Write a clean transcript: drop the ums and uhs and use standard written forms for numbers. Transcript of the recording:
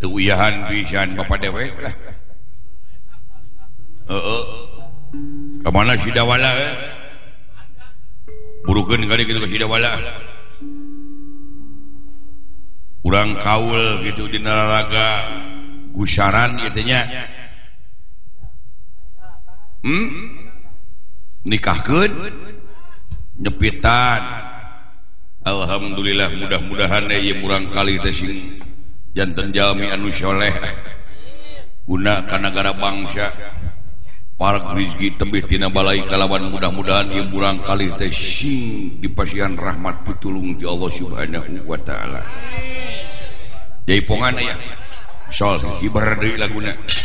uyahan pisan bapak dewek lah. Kemana si Dawala burukeun kali gitu ke si Dawala urang kaul gitu di Nararaga gusaran gitu nya nikahkeun nyepitan alhamdulillah mudah-mudahan ieu murang kali teh sing janten jalmi anu soleh guna ka nagara bangsa para rizki tembih tina balai kalawan mudah-mudahan ieu murang kali teh sing dipasihan rahmat pitulung ti Allah Subhanahu wa taala. Jaipongan aya sol hibar deui laguna.